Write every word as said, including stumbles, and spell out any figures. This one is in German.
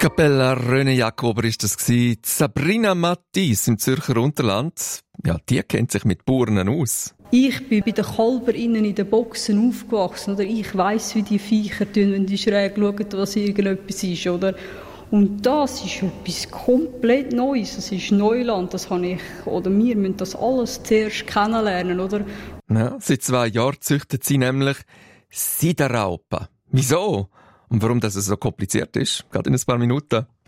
Kapella René Jakober ist das gsi. Sabrina Mattis im Zürcher Unterland. Ja, die kennt sich mit Burnen aus. Ich bin bei den Kälbern innen in den Boxen aufgewachsen. Oder? Ich weiss, wie die Viecher tun, wenn die schräg schauen, was irgendetwas ist. Oder? Und das ist etwas komplett Neues. Das ist Neuland. Das habe ich, oder wir müssen das alles zuerst kennenlernen. Oder? Ja, seit zwei Jahren züchtet sie nämlich Siderraupen. Wieso? Und warum das so kompliziert ist? Gerade in ein paar Minuten.